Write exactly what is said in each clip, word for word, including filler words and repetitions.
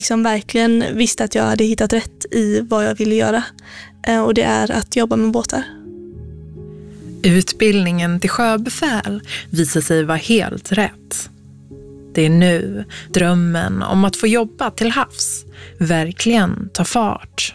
Liksom verkligen visste att jag hade hittat rätt i vad jag ville göra. Och det är att jobba med båtar. Utbildningen till sjöbefäl visar sig vara helt rätt. Det är nu drömmen om att få jobba till havs verkligen tar fart.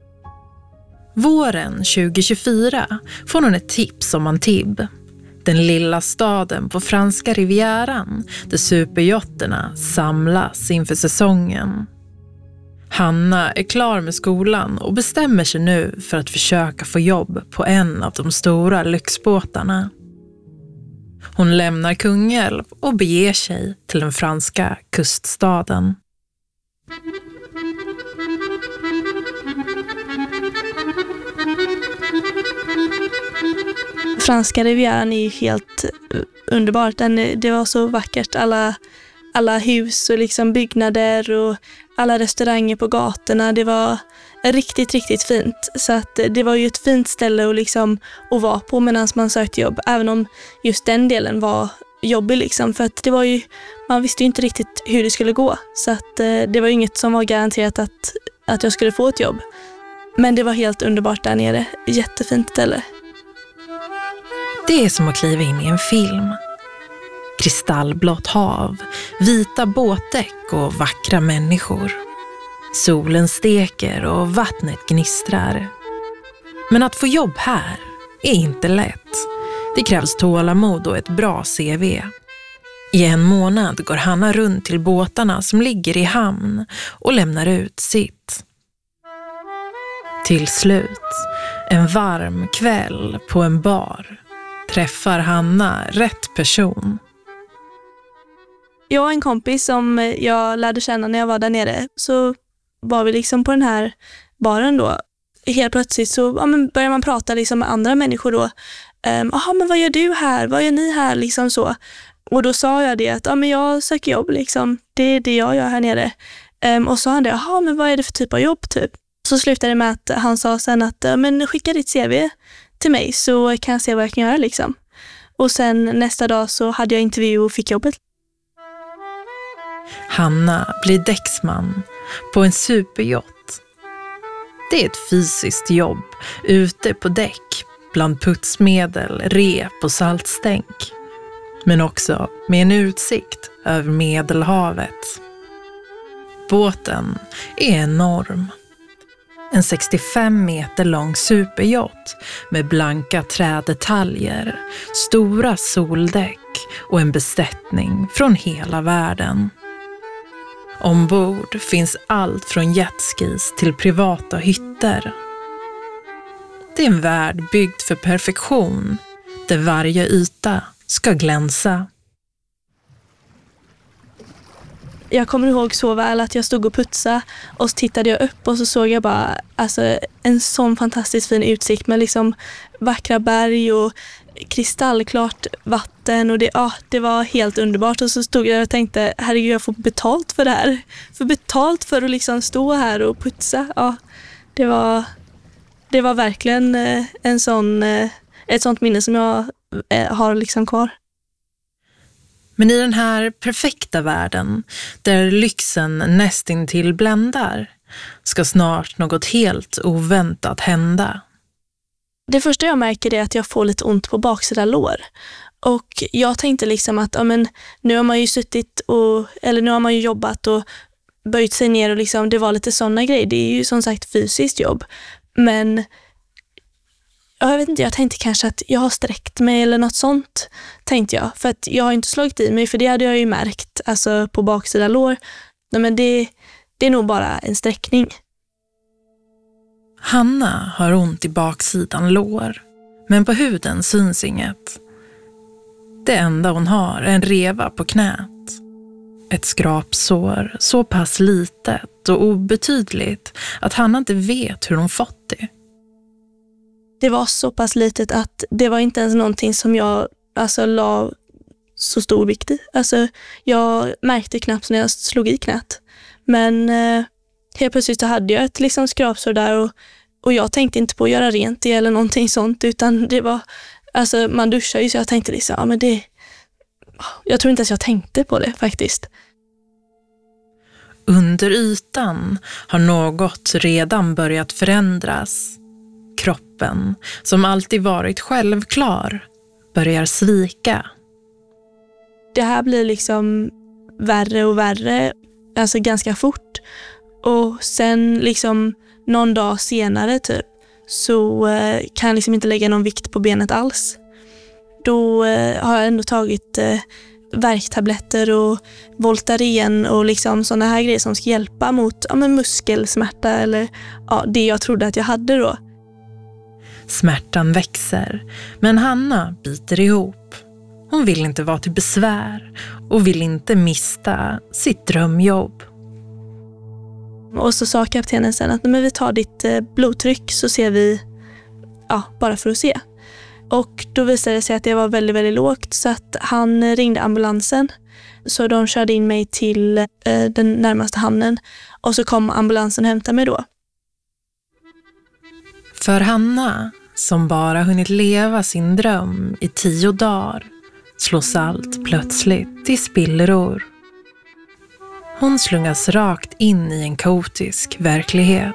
Våren tjugo tjugofyra får hon ett tips om Antibes. Den lilla staden på franska rivieran där superjotterna samlas inför säsongen. Hanna är klar med skolan och bestämmer sig nu för att försöka få jobb på en av de stora lyxbåtarna. Hon lämnar Kungälv och beger sig till den franska kuststaden. Franska rivieran är helt underbart. Den, det var så vackert. Alla, alla hus och liksom byggnader och alla restauranger på gatorna. Det var riktigt, riktigt fint. Så att det var ju ett fint ställe att, liksom, att vara på medan man sökte jobb. Även om just den delen var jobbig. Liksom, för att det var ju, man visste ju inte riktigt hur det skulle gå. Så att det var ju inget som var garanterat att, att jag skulle få ett jobb. Men det var helt underbart där nere. Jättefint ställe. Det är som att kliva in i en film. Kristallblått hav, vita båtdäck och vackra människor. Solen steker och vattnet gnistrar. Men att få jobb här är inte lätt. Det krävs tålamod och ett bra C V. I en månad går Hanna runt till båtarna som ligger i hamn och lämnar ut sitt. Till slut, en varm kväll på en bar, träffar Hanna rätt person. Jag och en kompis som jag lärde känna när jag var där nere, så var vi liksom på den här baren då. Helt plötsligt så ja, men börjar man prata liksom med andra människor då. Jaha, um, men vad gör du här? Vad gör ni här? Liksom så. Och då sa jag det att ja, men jag söker jobb liksom. Det är det jag gör här nere. Um, och så sa han det, jaha, men vad är det för typ av jobb typ? Så slutade det med att han sa sen att men skicka ditt C V till mig så kan jag se vad jag kan göra liksom. Och sen nästa dag så hade jag intervju och fick jobbet. Hanna blir däcksman på en superjott. Det är ett fysiskt jobb ute på däck bland putsmedel, rep och saltstänk. Men också med en utsikt över Medelhavet. Båten är enorm. En sextiofem meter lång superjott med blanka trädetaljer, stora soldäck och en besättning från hela världen. Ombord finns allt från jetskis till privata hytter. Det är en värld byggd för perfektion, där varje yta ska glänsa. Jag kommer ihåg så väl att jag stod och putsade och så tittade jag upp och så såg jag bara alltså, en sån fantastiskt fin utsikt med liksom vackra berg och kristallklart vatten och det, ja, det var helt underbart. Och så stod jag och tänkte, herregud, jag får betalt för det här. För betalt för att liksom stå här och putsa. Ja, det var, det var verkligen en sån, ett sånt minne som jag har liksom kvar. Men i den här perfekta världen, där lyxen nästintill bländar, ska snart något helt oväntat hända. Det första jag märker är att jag får lite ont på baksida lår. Och jag tänkte liksom att ja, men, nu har man ju suttit och, eller nu har man ju jobbat och böjt sig ner och liksom, det var lite sådana grejer. Det är ju som sagt fysiskt jobb. Men ja, jag vet inte, jag tänkte kanske att jag har sträckt mig eller något sånt, tänkte jag. För att jag har inte slagit i mig, för det hade jag ju märkt alltså på baksida lår. Nej, men det, det är nog bara en sträckning. Hanna har ont i baksidan lår, men på huden syns inget. Det enda hon har är en reva på knät. Ett skrapsår, så pass litet och obetydligt att Hanna inte vet hur hon fått det. Det var så pass litet att det var inte ens någonting som jag alltså, la så stor vikt i. Alltså, jag märkte knappt när jag slog i knät. Men eh, helt plötsligt så hade jag ett liksom, skrapsår där och, och jag tänkte inte på att göra rent det eller någonting sånt. Utan det var, alltså man duschar ju så jag tänkte liksom, ja men det, jag tror inte ens jag tänkte på det faktiskt. under ytan har något redan börjat förändras. Kroppen, som alltid varit självklar, börjar svika. Det här blir liksom värre och värre, alltså ganska fort. Och sen liksom någon dag senare typ så eh, kan jag liksom inte lägga någon vikt på benet alls. Då eh, har jag ändå tagit eh, värktabletter och Voltaren och liksom sådana här grejer som ska hjälpa mot ja, men muskelsmärta eller ja, det jag trodde att jag hade då. Smärtan växer, men Hanna biter ihop. Hon vill inte vara till besvär och vill inte mista sitt drömjobb. Och så sa kaptenen sen att men vi tar ditt blodtryck så ser vi, ja, bara för att se. Och då visade det sig att det var väldigt, väldigt lågt så att han ringde ambulansen. Så de körde in mig till eh, den närmaste hamnen och så kom ambulansen och hämtade mig då. För Hanna, som bara hunnit leva sin dröm i tio dagar, slås allt plötsligt i spillror. Hon slungas rakt in i en kaotisk verklighet.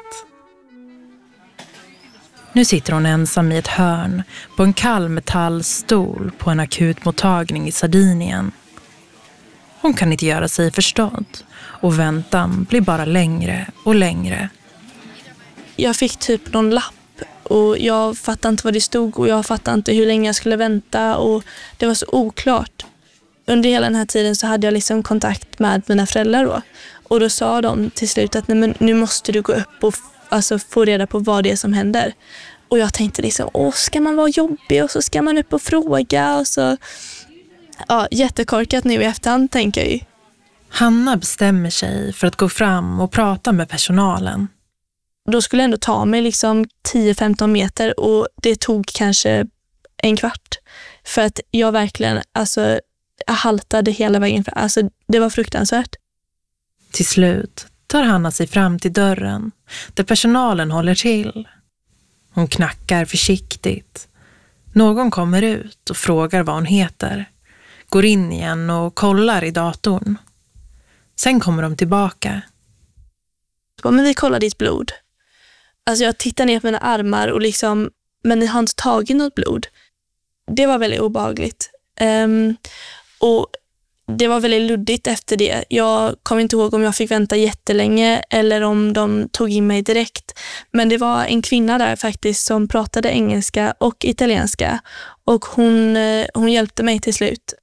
Nu sitter hon ensam i ett hörn på en kall metallstol på en akutmottagning i Sardinien. Hon kan inte göra sig förstådd och väntan blir bara längre och längre. Jag fick typ någon lapp och jag fattade inte vad det stod och jag fattade inte hur länge jag skulle vänta och det var så oklart. Under hela den här tiden så hade jag liksom kontakt med mina föräldrar då. Och då sa de till slut att nej, men nu måste du gå upp och alltså, få reda på vad det är som händer. Och jag tänkte liksom, åh, ska man vara jobbig och så ska man upp och fråga och så. Ja, jättekorkat nu i efterhand tänker jag ju. Hanna bestämmer sig för att gå fram och prata med personalen. Då skulle jag ändå ta mig liksom tio femton meter och det tog kanske en kvart. För att jag verkligen, alltså, jag haltade hela vägen. Alltså, det var fruktansvärt. Till slut tar Hanna sig fram till dörren där personalen håller till. Hon knackar försiktigt. Någon kommer ut och frågar vad hon heter. Går in igen och kollar i datorn. Sen kommer de tillbaka. Men vi kollar ditt blod. Alltså jag tittar ner på mina armar och liksom, men ni har inte tagit något blod. Det var väldigt obehagligt. Um, och det var väldigt luddigt efter det. Jag kommer inte ihåg om jag fick vänta jättelänge eller om de tog in mig direkt. Men det var en kvinna där faktiskt som pratade engelska och italienska. Och hon, hon hjälpte mig till slut.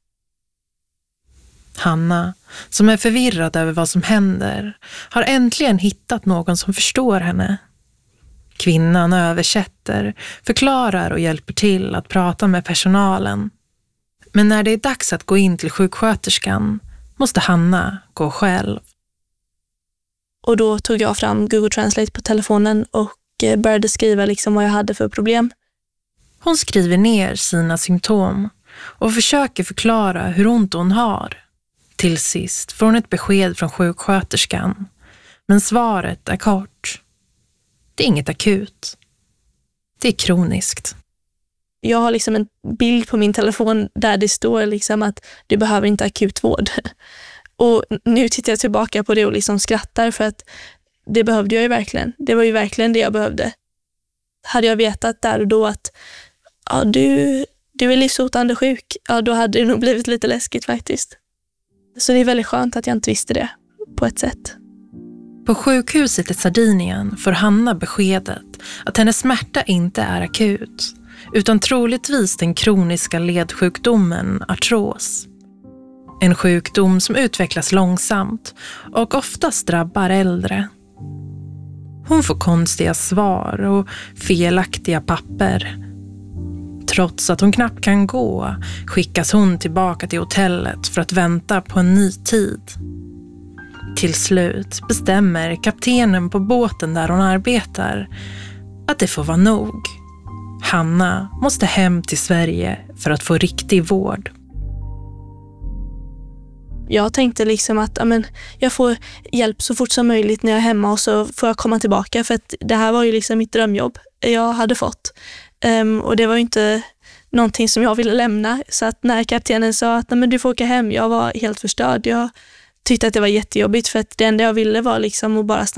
Hanna, som är förvirrad över vad som händer, har äntligen hittat någon som förstår henne. Kvinnan översätter, förklarar och hjälper till att prata med personalen. Men när det är dags att gå in till sjuksköterskan måste Hanna gå själv. Och då tog jag fram Google Translate på telefonen och började skriva liksom vad jag hade för problem. Hon skriver ner sina symptom och försöker förklara hur ont hon har. Till sist får hon ett besked från sjuksköterskan. Men svaret är kort. Det är inget akut. Det är kroniskt. Jag har liksom en bild på min telefon där det står liksom att du behöver inte akut vård. Och nu tittar jag tillbaka på det och liksom skrattar för att det behövde jag ju verkligen. Det var ju verkligen det jag behövde. Hade jag vetat där och då att ja, du, du är livshotande sjuk, ja, då hade det nog blivit lite läskigt faktiskt. Så det är väldigt skönt att jag inte visste det på ett sätt. På sjukhuset i Sardinien får Hanna beskedet att hennes smärta inte är akut, utan troligtvis den kroniska ledsjukdomen artros. En sjukdom som utvecklas långsamt och oftast drabbar äldre. Hon får konstiga svar och felaktiga papper. Trots att hon knappt kan gå skickas hon tillbaka till hotellet för att vänta på en ny tid. Till slut bestämmer kaptenen på båten där hon arbetar att det får vara nog. Hanna måste hem till Sverige för att få riktig vård. Jag tänkte liksom att ja, men, jag får hjälp så fort som möjligt när jag är hemma och så får jag komma tillbaka för att det här var ju liksom mitt drömjobb jag hade fått. Um, och det var ju inte någonting som jag ville lämna. Så att när kaptenen sa att nej, men du får åka hem, jag var helt förstörd. Jag tyckte att det var jättejobbigt för att det enda jag ville var liksom att bara stanna